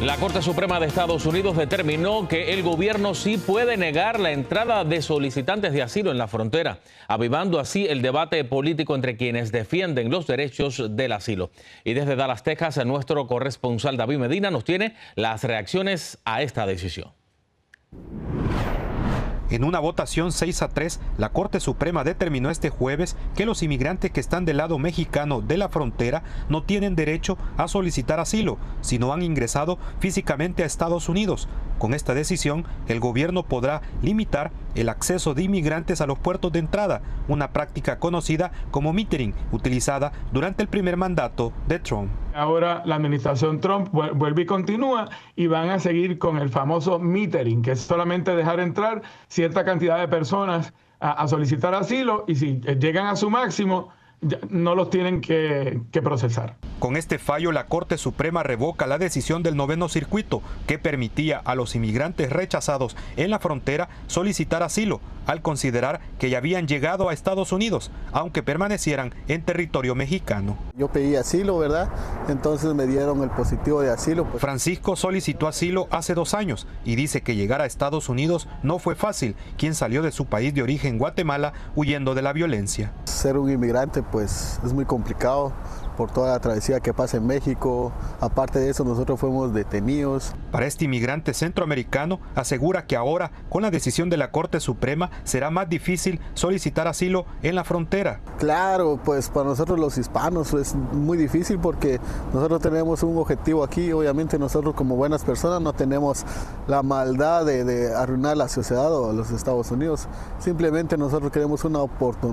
La Corte Suprema de Estados Unidos determinó que el gobierno sí puede negar la entrada de solicitantes de asilo en la frontera, avivando así el debate político entre quienes defienden los derechos del asilo. Y desde Dallas, Texas, nuestro corresponsal David Medina nos tiene las reacciones a esta decisión. En una votación 6-3, la Corte Suprema determinó este jueves que los inmigrantes que están del lado mexicano de la frontera no tienen derecho a solicitar asilo si no han ingresado físicamente a Estados Unidos. Con esta decisión, el gobierno podrá limitar el acceso de inmigrantes a los puertos de entrada, una práctica conocida como metering, utilizada durante el primer mandato de Trump. Ahora la administración Trump vuelve y continúa y van a seguir con el famoso metering, que es solamente dejar entrar cierta cantidad de personas a solicitar asilo y si llegan a su máximo no los tienen que procesar. Con este fallo, la Corte Suprema revoca la decisión del Noveno Circuito que permitía a los inmigrantes rechazados en la frontera solicitar asilo al considerar que ya habían llegado a Estados Unidos, aunque permanecieran en territorio mexicano. Yo pedí asilo, ¿verdad? Entonces me dieron el positivo de asilo. Francisco solicitó asilo hace 2 años y dice que llegar a Estados Unidos no fue fácil, quien salió de su país de origen, Guatemala, huyendo de la violencia. Ser un inmigrante pues es muy complicado por toda la travesía que pasa en México. Aparte de eso, nosotros fuimos detenidos. Para este inmigrante centroamericano, asegura que ahora, con la decisión de la Corte Suprema, será más difícil solicitar asilo en la frontera. Claro, pues para nosotros los hispanos es muy difícil porque nosotros tenemos un objetivo aquí. Obviamente nosotros como buenas personas no tenemos la maldad de arruinar la sociedad o los Estados Unidos. Simplemente nosotros queremos una oportunidad.